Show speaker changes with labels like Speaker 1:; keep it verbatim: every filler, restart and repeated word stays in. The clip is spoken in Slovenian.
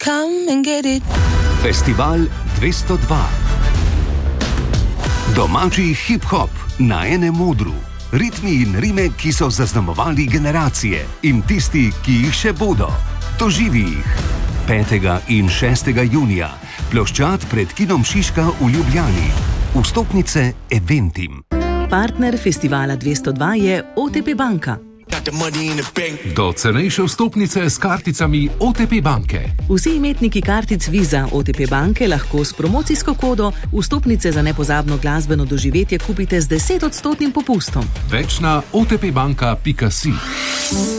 Speaker 1: Come and get it.
Speaker 2: Festival dvesto dva. Domači hip-hop na enem odru. Ritmi in rime, ki so zaznamovali generacije in tisti, ki jih še bodo. Doživi jih. petega in šestega junija. Ploščad pred kinom Šiška v Ljubljani. Vstopnice Eventim.
Speaker 3: Partner festivala dvesto dva je O T P banka.
Speaker 4: Do cenejše vstopnice s karticami O T P banke.
Speaker 3: Vsi imetniki kartic Visa O T P banke lahko s promocijsko kodo vstopnice za nepozabno glasbeno doživetje kupite z desetodstotnim popustom.
Speaker 4: Več na otpbanka pika si.